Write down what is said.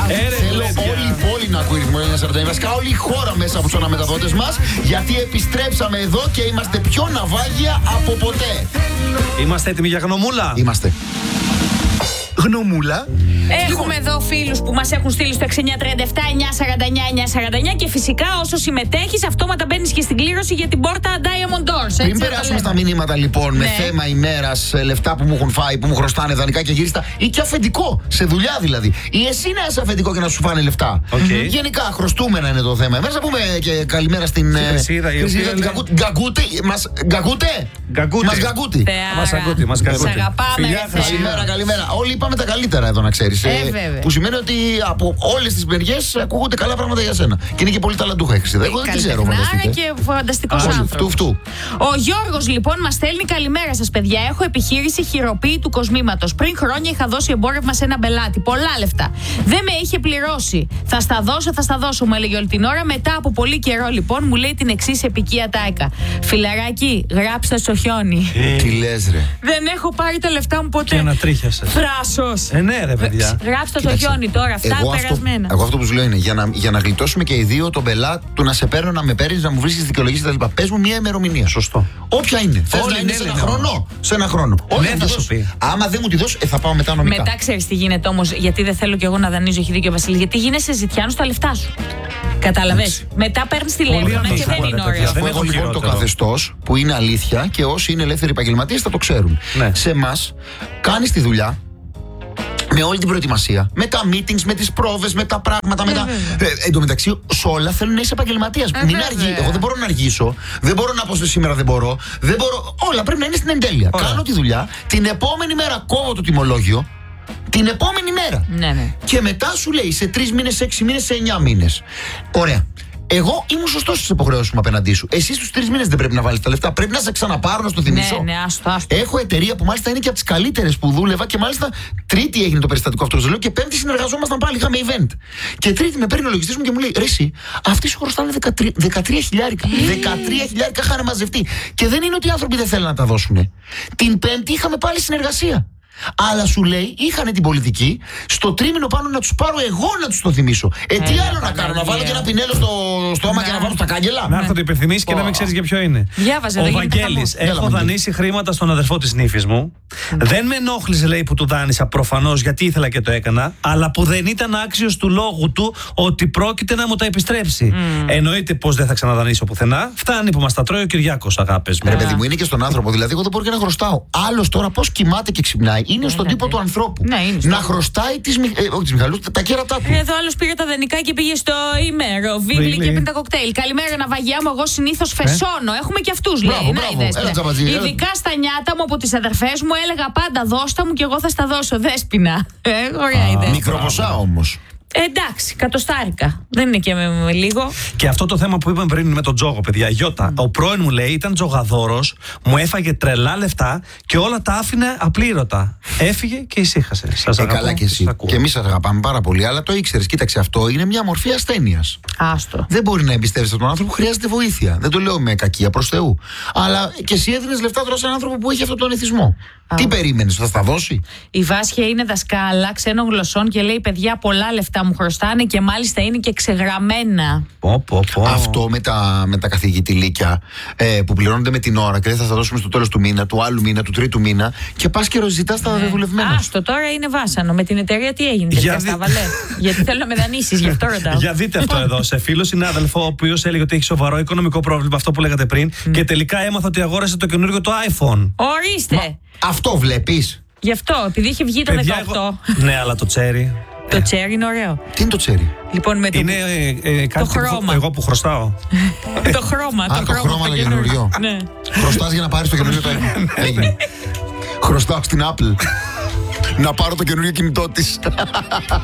Θέλω όλη η πόλη να ακούει Ρυθμό 949. Βασικά όλη η χώρα μέσα από τους αναμεταδότες μας. Γιατί επιστρέψαμε εδώ και είμαστε πιο ναυάγια από ποτέ. Είμαστε έτοιμοι για γνωμούλα? Είμαστε. Γνωμούλα. Έχουμε εδώ φίλους που μας έχουν στείλει στο 6937-949-949 και φυσικά όσο συμμετέχεις αυτόματα μπαίνεις και στην κλήρωση για την πόρτα Diamond Doors. Πριν περάσουμε στα μηνύματα λοιπόν με θέμα ημέρας, λεφτά που μου έχουν φάει, που μου χρωστάνε δανεικά και γύριστα ή και αφεντικό, σε δουλειά δηλαδή. Ή εσύ να είσαι αφεντικό και να σου φάνε λεφτά. Γενικά χρωστούμενα είναι το θέμα. Εμείς να πούμε και καλημέρα στην Χρυσίδα. Γκαγκούτη. Μας γκαγκούτε. Μας γκαγκούτε. Καλημέρα. Όλοι είπαμε τα καλύτερα εδώ να ξέρεις. Που σημαίνει ότι από όλες τις μεριές ακούγονται καλά πράγματα για σένα. Και είναι και πολύ ταλαντούχα η Χρυσίδα. Εγώ δεν τη ξέρω. Άρα και φανταστικός άνθρωπος. Ο Γιώργος λοιπόν μας στέλνει καλημέρα σας παιδιά. Έχω επιχείρηση χειροποίητου κοσμήματος. Πριν χρόνια είχα δώσει εμπόρευμα σε ένα πελάτη. Πολλά λεφτά. Δεν με είχε πληρώσει. Θα στα δώσω, μου έλεγε όλη την ώρα. Μετά από πολύ καιρό λοιπόν μου λέει την εξής επικία τάικα. Φιλαράκι, γράψτε στο χιόνι. Τι λες ρε? Δεν έχω πάρει τα λεφτά μου ποτέ. Και ανατρίχιασες. Θράσος. Ναι ρε παιδιά. Γράψτε το χιόνι τώρα, αυτά περασμένα. Εγώ αυτό που σου λέω είναι για να γλιτώσουμε και οι δύο τον πελάτη του να σε παίρνω, να με παίρνει, να μου βρίσκει δικαιολογήσει κτλ. Πες μου μια ημερομηνία. Σωστό. Όποια είναι. Θες να είναι σε ένα χρόνο? Σε ένα χρόνο. Ναι, θα σου πει. Άμα δεν μου τη δώσει, θα πάω μετά νομικά. Μετά ξέρεις τι γίνεται όμως, γιατί δεν θέλω κι εγώ να δανείζω, έχει δίκιο ο Βασίλης. Γιατί γίνεσαι ζητιάνος στα λεφτά σου. Κατάλαβες. Μετά παίρνεις τηλέφωνο και δεν είναι ωραίο. Δεν έχω λοιπόν το καθεστώς που είναι αλήθεια και όσοι είναι ελεύθεροι επαγγελματίες θα το ξέρουν. Σε εμάς κάνεις τη δουλειά. Με όλη την προετοιμασία, με τα meetings, με τις πρόβες, με τα πράγματα, εν τω μεταξύ, σε όλα θέλουν να είσαι επαγγελματίας. Μην αργεί. Εγώ δεν μπορώ να αργήσω. Δεν μπορώ να πω σήμερα δεν μπορώ. Όλα πρέπει να είναι στην εντέλεια. Κάνω τη δουλειά. Την επόμενη μέρα κόβω το τιμολόγιο. Την επόμενη μέρα. Και μετά σου λέει σε 3 μήνες, 6 μήνες, σε 9 μήνες. Ωραία. Εγώ ήμουν σωστός στις υποχρεώσεις μου απέναντί σου. Εσύ στους 3 μήνες δεν πρέπει να βάλεις τα λεφτά. Πρέπει να σε ξαναπάρω, να στο θυμίσω. Άστο. Έχω εταιρεία που μάλιστα είναι και από τις καλύτερες που δούλευα και μάλιστα Τρίτη έγινε το περιστατικό αυτό. Το λέω και Πέμπτη συνεργαζόμασταν πάλι. Είχαμε event. Και Τρίτη με παίρνει ο λογιστής μου και μου λέει: ρε, εσύ, αυτοί σου χρωστάνε 13 χιλιάρικα. 13 χιλιάρικα είχαν μαζευτεί. Και δεν είναι ότι οι άνθρωποι δεν θέλουν να τα δώσουν. Την Πέμπτη είχαμε πάλι συνεργασία. Αλλά σου λέει, είχαν την πολιτική, στο τρίμηνο πάνω να τους πάρω εγώ να τους το θυμίσω. Τι άλλο να κάνω, να βάλω και ένα πινέλο στο στόμα και να βάλω στα κάγκελα. Να έρθω το υπενθυμίσει και να μην ξέρεις για ποιο είναι. Διάβαζε, ο Βαγγέλης, έχω δανείσει χρήματα στον αδερφό της νύφης μου. Δεν με ενόχλησε, λέει, που του δάνεισα προφανώς γιατί ήθελα και το έκανα, αλλά που δεν ήταν άξιος του λόγου του ότι πρόκειται να μου τα επιστρέψει. Εννοείται πως δεν θα ξαναδανείσω πουθενά. Φτάνει που μας τα τρώει ο Κυριάκος, αγάπες μου. Ρε παιδί μου, είναι και στον άνθρωπο. Δηλαδή, εγώ δεν μπορώ και να χρωστάω. Άλλος τώρα πώς κοιμάται και ξυπνάει. Είναι στον τύπο του ανθρώπου. Να χρωστάει τις Μιχαλούς, τα κέρατά του. Εδώ άλλος πήρε τα δανεικά και πήγε στο ημέρο. Βίβλη και πίνει τα κοκτέιλ. Καλημέρα, ναυαγιά μου. Εγώ συνήθως φεσώνω. Έχουμε και αυτούς, λέει. Ειδικά στα νιάτα μου από τις αδερφές μου έλεγα πάντα δώστα μου και εγώ θα στα δώσω. Δέσποινα. Ωραία ιδέα. Μικροποσά όμως. Εντάξει, κατοστάρικα. Δεν είναι και με λίγο. Και αυτό το θέμα που είπαμε πριν με τον τζόγο, παιδιά. Γιώτα, ο πρώην μου λέει ήταν τζογαδόρος, μου έφαγε τρελά λεφτά και όλα τα άφηνε απλήρωτα. Έφυγε και ησύχασε. Σας αγαπώ. Καλά και εσύ. Και εμείς σας αγαπάμε πάρα πολύ, αλλά το ήξερες. Κοίταξε, αυτό είναι μια μορφή ασθένειας. Άστο. Δεν μπορεί να εμπιστεύεσαι τον άνθρωπο που χρειάζεται βοήθεια. Δεν το λέω με κακία προς Θεού. Αλλά και εσύ έδινες λεφτά τώρα σε έναν άνθρωπο που έχει αυτόν τον εθισμό. Τι περίμενες, θα στα δώσει? Η Βάσια είναι δασκάλα ξένων γλωσσών και λέει: παιδιά, πολλά λεφτά μου χρωστάνε και μάλιστα είναι και ξεγραμμένα. Αυτό με τα καθηγητηλίκια που πληρώνονται με την ώρα και δεν θα τα δώσουμε στο τέλος του μήνα, του άλλου μήνα, του τρίτου μήνα και πας και ροζητάς τα δεδουλευμένα. Άστο, τώρα είναι βάσανο. Με την εταιρεία τι έγινε? Γιατί θέλω να με δανείσεις, γι' αυτό ρωτάω. Για δείτε αυτό εδώ. Σε φίλο συνάδελφο, ο οποίος έλεγε ότι έχει σοβαρό οικονομικό πρόβλημα, αυτό που λέγατε πριν, και τελικά έμαθα ότι αγόρασε το καινούργιο το iPhone. Ορίστε! Αυτό βλέπεις. Γι' αυτό, επειδή είχε βγει το 18. Ναι, αλλά το τσέρι. Το τσέρι είναι ωραίο. Τι είναι το τσέρι? Λοιπόν, με είναι κάτι χρώμα. Εγώ που χρωστάω. Το χρώμα. Το χρώμα είναι καινούριο. Χρωστάς για να πάρεις το καινούριο το iPhone. Έγινε. Χρωστάω στην Apple να πάρω το καινούριο κινητό της.